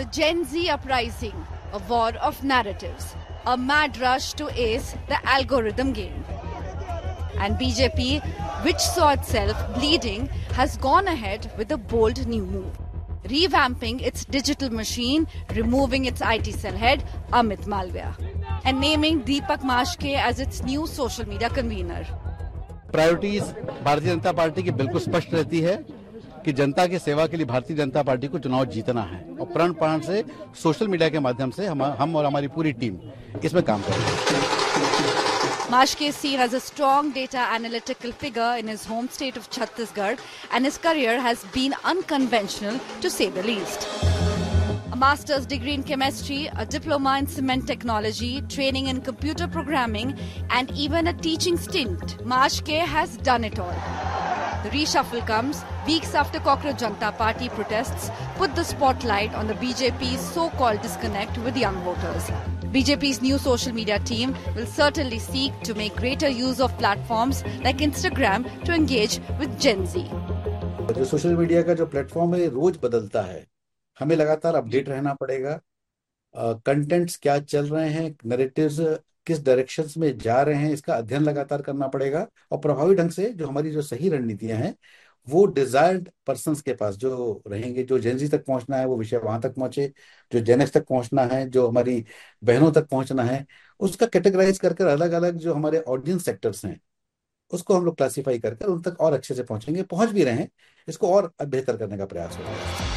Gen Z uprising, a war of narratives, a mad rush to ace the algorithm game. And BJP, which saw itself bleeding, has gone ahead with a bold new move, revamping its digital machine, removing its IT cell head, Amit Malviya, and naming Deepak Mashke as its new social media convener. Priorities Bharatiya Janata party की बिल्कुल स्पष्ट रहती है कि जनता की सेवा के लिए भारतीय जनता पार्टी को चुनाव जीतना है और प्रण प्राण से सोशल मीडिया के माध्यम से हम और हमारी पूरी टीम इसमें काम करेंगे। Mashke is seen as a strong data analytical figure in his home state of Chhattisgarh, and his career has been unconventional to say the least. A master's degree in chemistry, a diploma in cement technology, training in computer programming, and even a teaching stint, Mashke has done it all. The reshuffle comes weeks after Cockroach Janata Party protests put the spotlight on the BJP's so-called disconnect with young voters. BJP's new social media team will certainly seek to make greater use of platforms like Instagram to engage with Gen Z. जो social media का जो platform है रोज बदलता है, हमें लगातार update रहना पड़ेगा। कंटेंट्स क्या चल रहे हैं, नैरेटिव्स किस डायरेक्शंस में जा रहे हैं, इसका अध्ययन लगातार करना पड़ेगा और प्रभावी ढंग से जो हमारी जो सही रणनीतियां हैं वो डिजायर्ड पर्संस के पास जो रहेंगे, जो जेनजी तक पहुंचना है वो विषय वहां तक पहुंचे, जो जेनेक्स तक पहुंचना है, जो हमारी बहनों तक पहुंचना है, उसका कैटेगराइज कर अलग अलग जो हमारे ऑडियंस सेक्टर्स हैं उसको हम लोग क्लासीफाई कर उन तक और अच्छे से पहुंचेंगे, पहुंच भी रहे हैं, इसको और बेहतर करने का प्रयास होगा।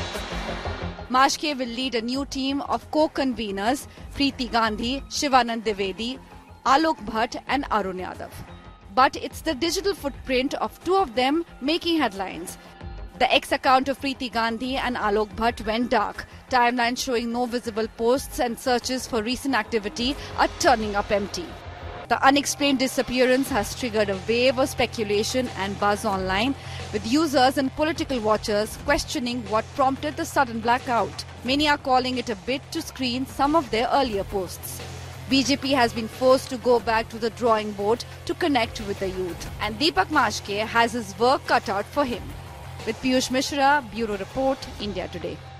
Mashke will lead a new team of co-conveners, Preeti Gandhi, Shivanand Dwivedi, Alok Bhatt and Arun Yadav. But it's the digital footprint of two of them making headlines. The X account of Preeti Gandhi and Alok Bhatt went dark. Timelines showing no visible posts and searches for recent activity are turning up empty. The unexplained disappearance has triggered a wave of speculation and buzz online, with users and political watchers questioning what prompted the sudden blackout. Many are calling it a bid to screen some of their earlier posts. BJP has been forced to go back to the drawing board to connect with the youth, and Deepak Mashke has his work cut out for him. With Piyush Mishra, Bureau Report, India Today.